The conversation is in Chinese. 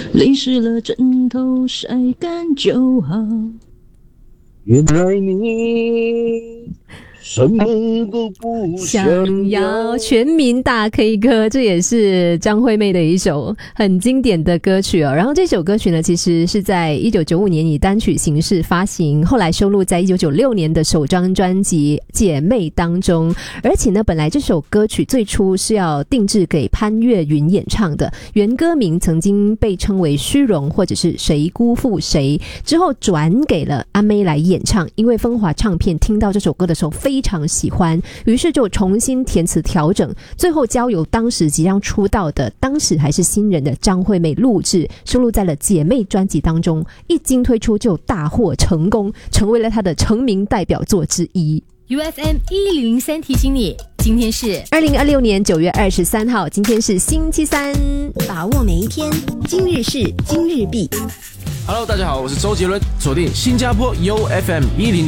淋湿了枕头，晒干就好。 原来你什么都不想要。全民大 K 歌，这也是张惠妹的一首很经典的歌曲哦。然后这首歌曲呢，其实是在1995年以单曲形式发行，后来收录在1996年的首张专辑《姐妹》当中。而且呢，本来这首歌曲最初是要定制给潘越云演唱的，原歌名曾经被称为《虚荣》或者是《谁辜负谁》，之后转给了阿妹来演唱。因为风华唱片听到这首歌的时候非常喜欢，于是就重新填词调整，最后交由当时即将出道的当时还是新人的张惠妹录制，收录在了《姐妹》专辑当中，一经推出就大获成功，成为了她的成名代表作之一。 UFM 1003提醒你，今天是 2026年9月23号，今天是星期三， 把握每一天，今日事今日毕。 Hello， 大家好，我是周杰伦，锁定新加坡 UFM 1003。